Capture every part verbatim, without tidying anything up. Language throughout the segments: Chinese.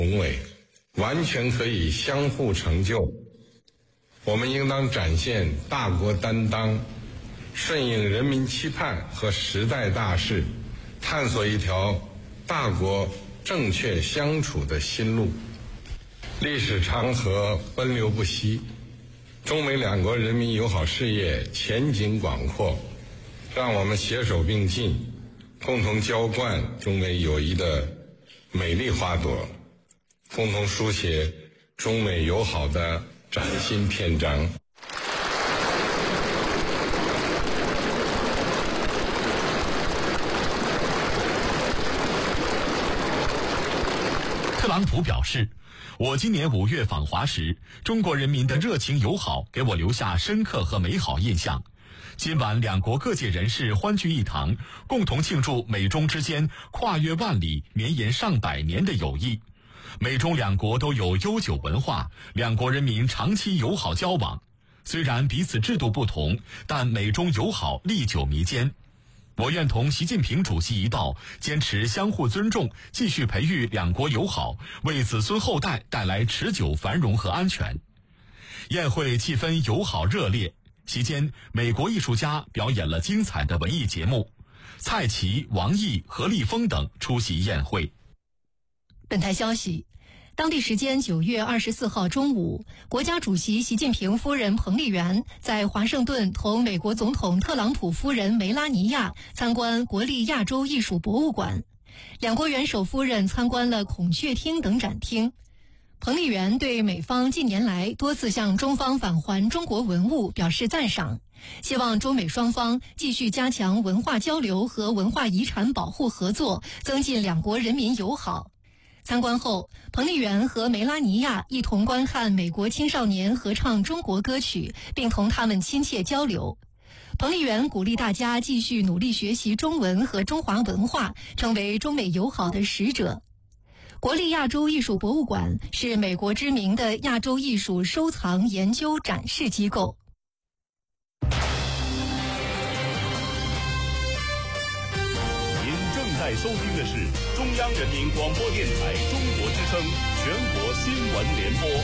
宏伟，完全可以相互成就。我们应当展现大国担当，顺应人民期盼和时代大势，探索一条大国正确相处的新路。历史长河奔流不息，中美两国人民友好事业前景广阔，让我们携手并进，共同浇灌中美友谊的美丽花朵，共同书写中美友好的崭新篇章。 特朗普表示，我今年五月访华时，中国人民的热情友好给我留下深刻和美好印象。今晚两国各界人士欢聚一堂，共同庆祝美中之间跨越万里、绵延上百年的友谊。美中两国都有悠久文化，两国人民长期友好交往。虽然彼此制度不同，但美中友好历久弥坚。我愿同习近平主席一道，坚持相互尊重，继续培育两国友好，为子孙后代带来持久繁荣和安全。宴会气氛友好热烈，席间美国艺术家表演了精彩的文艺节目，蔡奇、王毅、何立峰等出席宴会。 本台消息，当地时间九月二十四号中午，国家主席习近平夫人彭丽媛在华盛顿同美国总统特朗普夫人梅拉尼亚参观国立亚洲艺术博物馆，两国元首夫人参观了孔雀厅等展厅。彭丽媛对美方近年来多次向中方返还中国文物表示赞赏，希望中美双方继续加强文化交流和文化遗产保护合作，增进两国人民友好。参观后，彭丽媛和梅拉尼亚一同观看美国青少年合唱中国歌曲，并同他们亲切交流。彭丽媛鼓励大家继续努力学习中文和中华文化，成为中美友好的使者。国立亚洲艺术博物馆是美国知名的亚洲艺术收藏、研究、展示机构。 您正在收听的是中央人民广播电台中国之声全国新闻联播。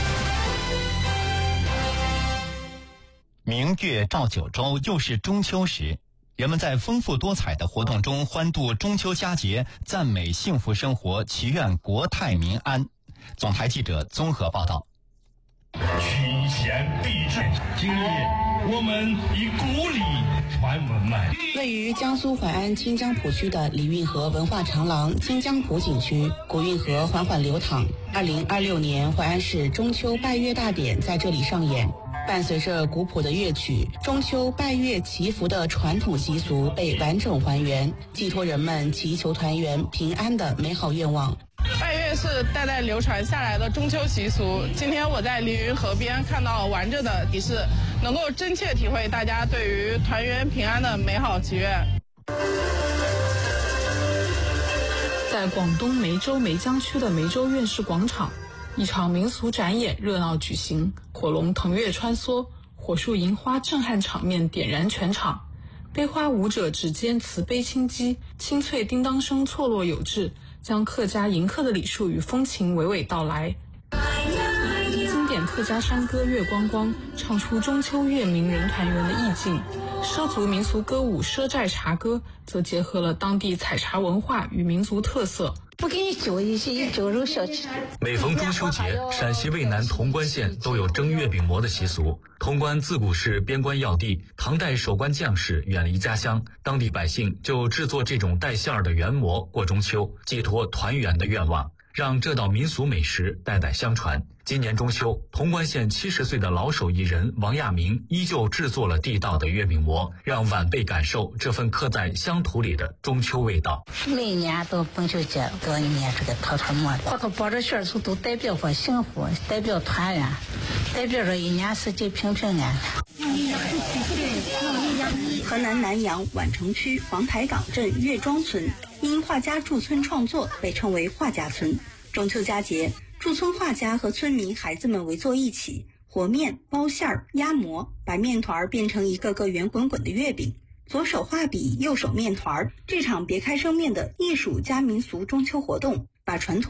明月照九州，又是中秋时，人们在丰富多彩的活动中欢度中秋佳节，赞美幸福生活，祈愿国泰民安。总台记者综合报道。 曲贤毕至，今日我们以古礼传文脉。 位于江苏淮安金江浦区的李运河文化长廊金江浦景区，古运河缓缓流淌。二零二六年淮安市中秋拜月大典在这里上演。伴随着古朴的乐曲，中秋拜月祈福的传统习俗被完整还原，寄托人们祈求团圆平安的美好愿望。 拜月是代代流传下来的中秋习俗，今天我在黎云河边看到完整的仪式，能够真切体会大家对于团圆平安的美好祈愿。 在广东梅州梅江区的梅州院士广场，一场民俗展演热闹举行，火龙腾跃穿梭，火树银花震撼场面点燃全场。悲花舞者指尖慈悲轻击，清脆叮当声错落有致，将客家迎客的礼数与风情娓娓道来。经典客家山歌《月光光》唱出中秋月明人团圆的意境，畲族民俗歌舞《畲寨茶歌》则结合了当地采茶文化与民族特色。 我给你揪一些一揪肉小吃。 每逢中秋节，陕西渭南潼关县都有蒸月饼馍的习俗。潼关自古是边关要地，唐代守关将士远离家乡，当地百姓就制作这种带馅儿的圆馍过中秋，寄托团圆的愿望，让这道民俗美食代代相传。今年中秋，潼关县七十岁的老手艺人王亚明依旧制作了地道的月饼馍，让晚辈感受这份刻在乡土里的中秋味道。 每年到中秋节都捏这个坨坨馍，坨坨包着馅儿都代表着幸福，代表团圆，代表着一年四季平平安安。 河南南阳宛城区黄台岗镇岳庄村，因画家驻村创作被称为画家村。中秋佳节，驻村画家和村民孩子们围坐一起，和面、包馅儿、压馍，把面团变成一个个圆滚滚的月饼。左手画笔，右手面团，这场别开生面的艺术加民俗中秋活动，把传统